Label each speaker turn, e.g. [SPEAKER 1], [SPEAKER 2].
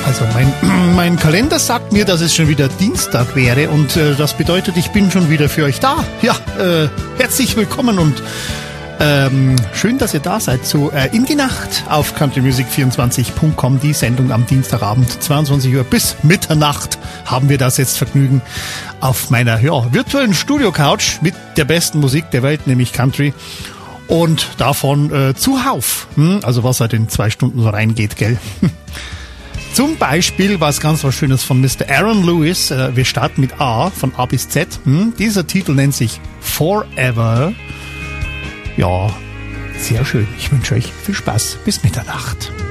[SPEAKER 1] Also mein Kalender sagt mir, dass es schon wieder Dienstag wäre und das bedeutet, ich bin schon wieder für euch da. Ja, herzlich willkommen und schön, dass ihr da seid. So in die Nacht auf countrymusic24.com, die Sendung am Dienstagabend, 22 Uhr bis Mitternacht haben wir das jetzt Vergnügen auf meiner virtuellen Studio-Couch mit der besten Musik der Welt, nämlich Country. Und davon zuhauf, also was halt in 2 Stunden so reingeht, gell? Zum Beispiel was Schönes von Mr. Aaron Lewis. Wir starten mit A, von A bis Z. Dieser Titel nennt sich Forever. Ja, sehr schön. Ich wünsche euch viel Spaß. Bis Mitternacht.